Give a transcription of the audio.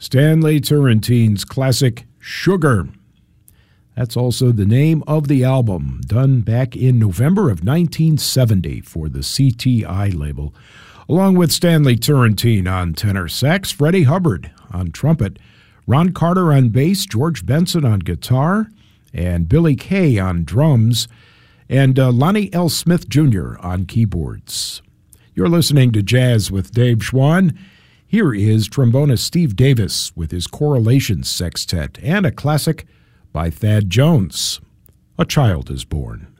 Stanley Turrentine's classic Sugar. That's also the name of the album, done back in November of 1970 for the CTI label, along with Stanley Turrentine on tenor sax, Freddie Hubbard on trumpet, Ron Carter on bass, George Benson on guitar, and Billy Kay on drums, and Lonnie L. Smith Jr. on keyboards. You're listening to Jazz with Dave Schwann. Here is trombonist Steve Davis with his Correlations Sextet and a classic by Thad Jones, A Child is Born.